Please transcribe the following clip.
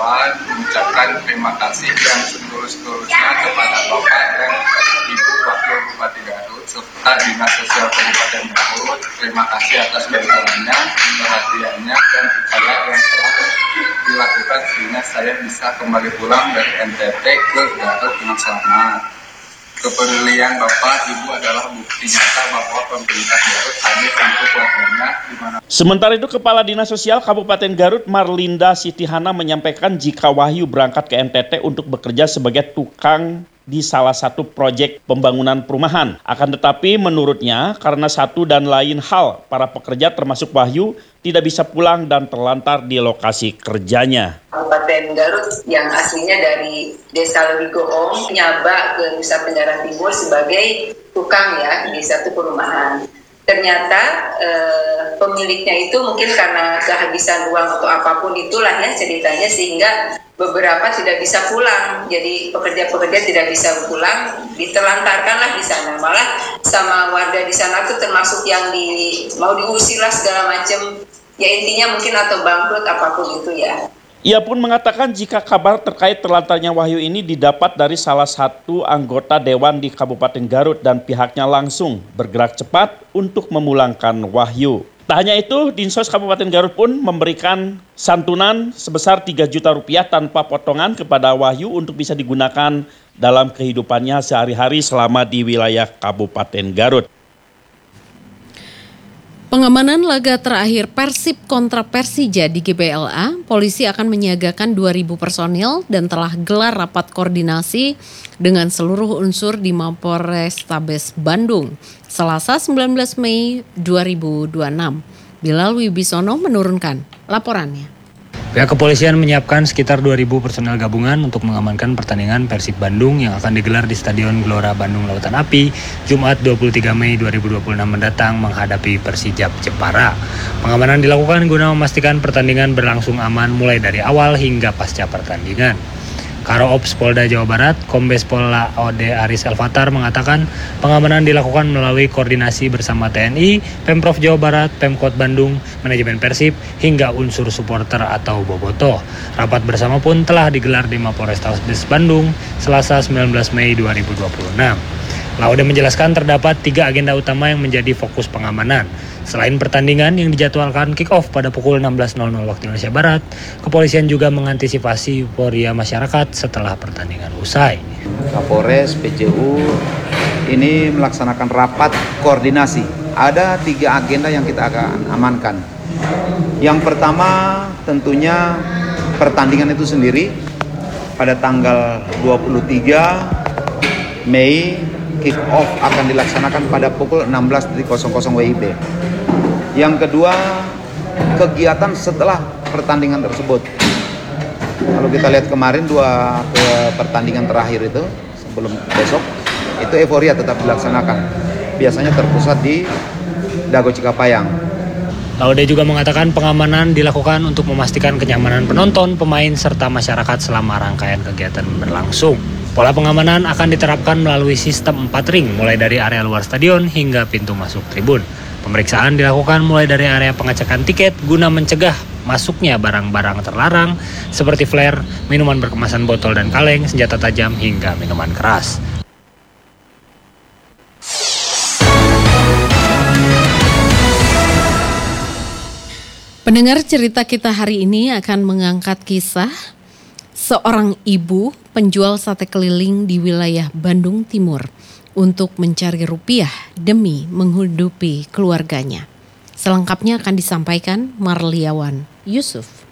Marliawan mengucapkan terima kasih yang setulus-tulusnya kepada Bapak dan Ibu Wakil Bupati Garut serta Dinas Sosial Kabupaten Garut. Terima kasih atas bantuannya, perhatiannya, dan upaya yang telah dilakukan sehingga saya bisa kembali pulang dari NTT ke Garut dengan selamat. Kepedulian Bapak Ibu adalah bukti nyata bahwa pemerintah Garut hadir untuk warganya. Sementara itu, Kepala Dinas Sosial Kabupaten Garut Marlinda Sitihana menyampaikan jika Wahyu berangkat ke NTT untuk bekerja sebagai tukang di salah satu proyek pembangunan perumahan. Akan tetapi menurutnya karena satu dan lain hal, para pekerja termasuk Wahyu tidak bisa pulang dan terlantar di lokasi kerjanya. Kabupaten Garut yang aslinya dari Desa Lewigoong nyaba ke Nusa Tenggara Timur sebagai tukang ya di satu perumahan. Ternyata pemiliknya itu mungkin karena kehabisan uang atau apapun itulah ya ceritanya sehingga beberapa tidak bisa pulang. Jadi pekerja-pekerja tidak bisa pulang, diterlantarkanlah di sana. Malah sama warga di sana tuh termasuk yang mau diusir lah segala macam. Ya intinya mungkin atau bangkrut apapun itu ya. Ia pun mengatakan jika kabar terkait terlantarnya Wahyu ini didapat dari salah satu anggota Dewan di Kabupaten Garut dan pihaknya langsung bergerak cepat untuk memulangkan Wahyu. Tak hanya itu, Dinsos Kabupaten Garut pun memberikan santunan sebesar 3 juta rupiah tanpa potongan kepada Wahyu untuk bisa digunakan dalam kehidupannya sehari-hari selama di wilayah Kabupaten Garut. Pengamanan laga terakhir Persib kontra Persija di GBLA, polisi akan menyiagakan 2.000 personil dan telah gelar rapat koordinasi dengan seluruh unsur di Mapolrestabes Bandung, Selasa 19 Mei 2026. Bilal Wibisono menurunkan laporannya. Pihak kepolisian menyiapkan sekitar 2.000 personel gabungan untuk mengamankan pertandingan Persib Bandung yang akan digelar di Stadion Gelora Bandung Lautan Api Jumat 23 Mei 2026 mendatang menghadapi Persijap Jepara. Pengamanan dilakukan guna memastikan pertandingan berlangsung aman mulai dari awal hingga pasca pertandingan. Karo Ops Polda Jawa Barat, Kombes Pol Ode Aris Elfatar mengatakan pengamanan dilakukan melalui koordinasi bersama TNI, Pemprov Jawa Barat, Pemkot Bandung, manajemen Persib, hingga unsur supporter atau bobotoh. Rapat bersama pun telah digelar di Mapolrestabes Bandung, Selasa 19 Mei 2026. Laude menjelaskan terdapat 3 agenda utama yang menjadi fokus pengamanan. Selain pertandingan yang dijadwalkan kick-off pada pukul 16.00 waktu Indonesia Barat, kepolisian juga mengantisipasi euforia masyarakat setelah pertandingan usai. Kapolres, PJU ini melaksanakan rapat koordinasi. Ada 3 agenda yang kita akan amankan. Yang pertama tentunya pertandingan itu sendiri pada tanggal 23 Mei kick-off akan dilaksanakan pada pukul 16.00 WIB. Yang kedua, kegiatan setelah pertandingan tersebut. Kalau kita lihat kemarin 2 pertandingan terakhir itu sebelum besok, itu euforia tetap dilaksanakan. Biasanya terpusat di Dago Cikapayang. Laude juga mengatakan pengamanan dilakukan untuk memastikan kenyamanan penonton, pemain, serta masyarakat selama rangkaian kegiatan berlangsung. Pola pengamanan akan diterapkan melalui sistem 4 ring, mulai dari area luar stadion hingga pintu masuk tribun. Pemeriksaan dilakukan mulai dari area pengecekan tiket guna mencegah masuknya barang-barang terlarang seperti flare, minuman berkemasan botol dan kaleng, senjata tajam, hingga minuman keras. Pendengar, cerita kita hari ini akan mengangkat kisah seorang ibu penjual sate keliling di wilayah Bandung Timur untuk mencari rupiah demi menghidupi keluarganya. Selengkapnya akan disampaikan Marliawan Yusuf.